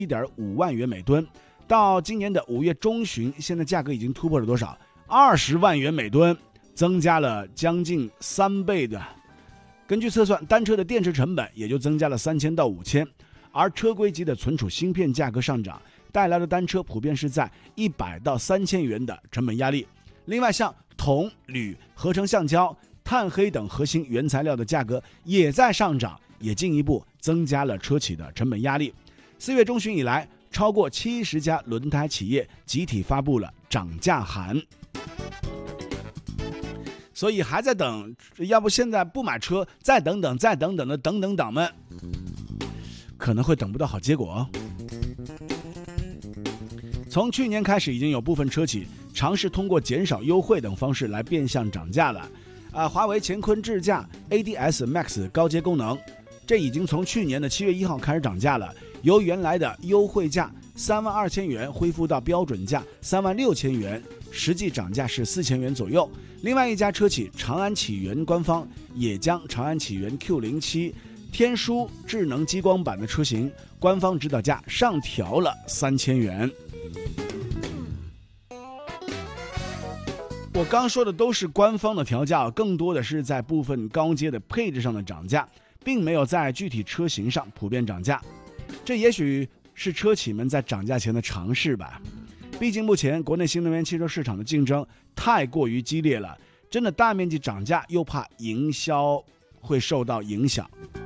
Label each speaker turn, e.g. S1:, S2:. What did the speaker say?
S1: 1.5万元每吨，到今年的5月中旬，现在价格已经突破了多少？20万元每吨，增加了将近3倍的。根据测算，单车的电池成本也就增加了3000到5000，而车规级的存储芯片价格上涨带来的单车普遍是在100到3000元的成本压力。另外，像铜、铝、合成橡胶、碳黑等核心原材料的价格也在上涨，也进一步增加了车企的成本压力。4月中旬以来，超过70家轮胎企业集体发布了涨价函。所以还在等，要不现在不买车，再等等的等党们，可能会等不到好结果。从去年开始，已经有部分车企尝试通过减少优惠等方式来变相涨价了。华为乾坤智驾 ADS Max 高阶功能，这已经从去年的7月1号开始涨价了，由原来的优惠价32000元恢复到标准价36000元，实际涨价是4000元左右。另外一家车企长安启源官方也将长安启源 Q07 天书智能激光版的车型官方指导价上调了3000元。我刚说的都是官方的调价，更多的是在部分高阶的配置上的涨价，并没有在具体车型上普遍涨价。这也许是车企们在涨价前的尝试吧。毕竟目前国内新能源汽车市场的竞争太过于激烈了，真的大面积涨价又怕营销会受到影响。